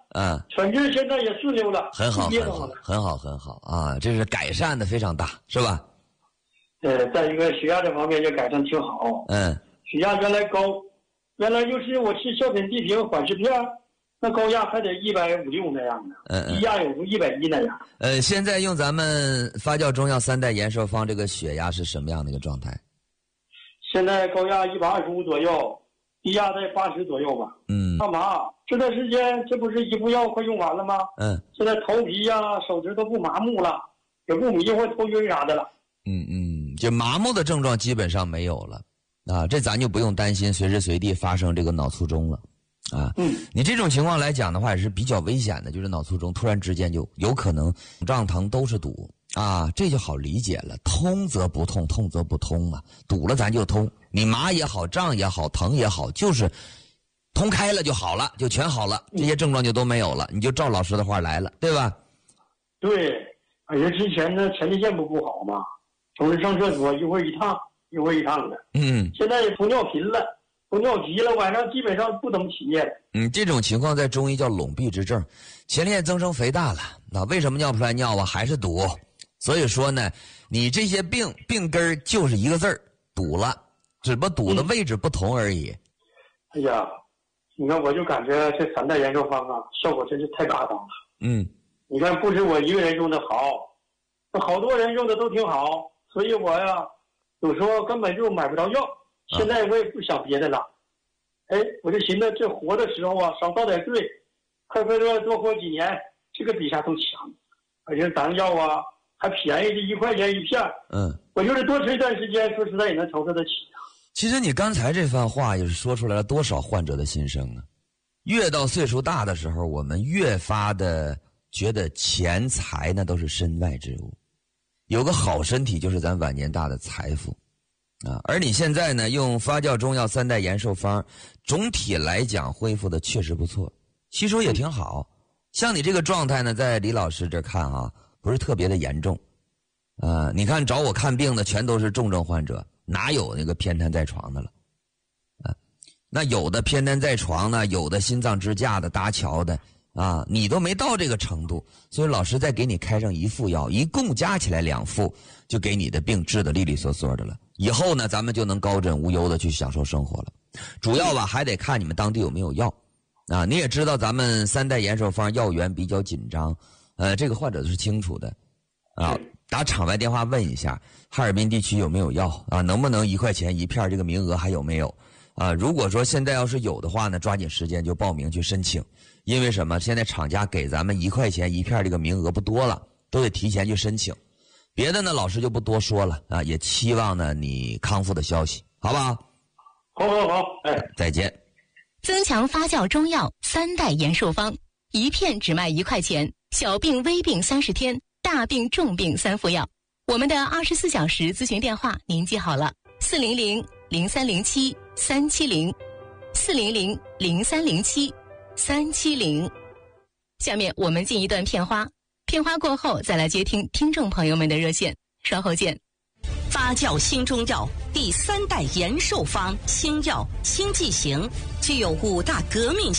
全治现在也顺溜了， 很好，很好啊！这是改善的非常大，是吧？ 在一个血压这方面就改善挺好。血压原来高，原来就是我吃小品地平缓释片，那高压还得150、160那样的，低压有时候110那样。 现在用咱们发酵中药3代延寿方，这个血压是什么样的一个状态？ 现在高压125左右，低压在80左右吧。干嘛？这段时间这不是一副药快用完了吗？现在头皮呀、手指都不麻木了，也不迷糊、头晕啥的了。 就麻木的症状基本上没有了啊，这咱就不用担心随时随地发生这个脑卒中了啊。你这种情况来讲的话也是比较危险的，就是脑卒中突然之间就有可能胀疼都是堵啊，这就好理解了，通则不痛，痛则不通嘛，堵了咱就通，你麻也好，胀也好，疼也好，就是通开了就好了，就全好了，这些症状就都没有了，你就照老师的话来了，对吧？ 对，而且之前呢前列腺不好嘛，总是上厕所一会儿一趟的。现在也通尿频了，通尿急了，晚上基本上不怎么起夜了。 这种情况在中医叫笼闭之症，前列腺增生肥大了，那为什么尿不出来尿啊？还是堵。所以说呢，你这些病根就是一个字儿，堵了，只不过堵的位置不同而已。 哎呀，你看我就感觉这3代延寿方啊，效果真是太大了。你看不止我一个人用的好，那好多人用的都挺好，所以我呀有时候根本就买不着药。现在我也不想别的了，我就寻思这活的时候啊少遭点罪，快多活几年，这个比啥都强，而且咱药啊还便宜，这1块钱一片。我就是多吃一段时间，说实在也能承受得起啊。 其实你刚才这番话也是说出来了多少患者的心声啊！越到岁数大的时候，我们越发的觉得钱财呢都是身外之物，有个好身体就是咱晚年大的财富啊！而你现在呢，用发酵中药3代延寿方，总体来讲恢复的确实不错，吸收也挺好。像你这个状态呢，在李老师这看啊，不是特别的严重。你看找我看病的全都是重症患者，哪有那个偏瘫在床的了？那有的偏瘫在床呢，有的心脏支架的、搭桥的啊，你都没到这个程度，所以老师再给你开上1副药，一共加起来2副，就给你的病治得利利索索的了。以后呢，咱们就能高枕无忧的去享受生活了。主要吧，还得看你们当地有没有药啊。你也知道咱们3代延寿方药源比较紧张，这个患者是清楚的啊。打场外电话问一下，哈尔滨地区有没有药啊？能不能1块钱1片？这个名额还有没有啊？如果说现在要是有的话呢，抓紧时间就报名去申请。因为什么？现在厂家给咱们1块钱1片这个名额不多了，都得提前去申请。别的呢，老师就不多说了啊，也期望呢你康复的消息，好不好？ 好， 再见。 增强发酵中药3代延寿方，1片只卖1块钱，小病微病30天，大病重病3副药。我们的24小时咨询电话您记好了：400-0307-370，400-0307-370。下面我们进一段片花，片花过后再来接听听众朋友们的热线，稍后见。 发酵新中药第3代延寿方，新药新剂型，具有5大革命